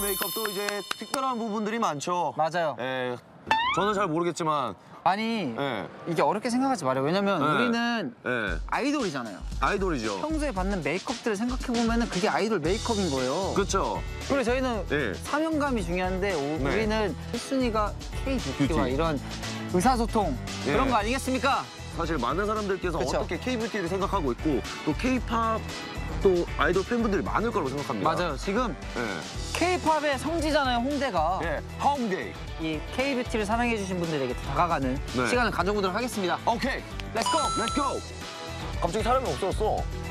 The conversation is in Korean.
메이크업도 이제 특별한 부분들이 많죠. 맞아요. 예, 저는 잘 모르겠지만 아니 예, 이게 어렵게 생각하지 말아요. 왜냐면 네. 우리는 예, 아이돌이잖아요. 아이돌이죠. 평소에 받는 메이크업들을 생각해보면 그게 아이돌 메이크업인 거예요. 그렇죠. 그리고 저희는 예. 사명감이 중요한데 네. 우리는 1순위가 K-뷰티와 뷰티. 이런 의사소통 예. 그런 거 아니겠습니까? 사실 많은 사람들께서 그쵸. 어떻게 K-뷰티를 생각하고 있고 또 K-팝 또 아이돌 팬분들이 많을 거라고 생각합니다. 맞아요. 지금 예, K-팝의 성지잖아요, 홍대가. 예, 홈데이. 이 K-뷰티를 사랑해주신 분들에게 다가가는 네. 시간을 가져보도록 하겠습니다. 오케이, 렛츠고! 렛츠고. 갑자기 사람이 없어졌어.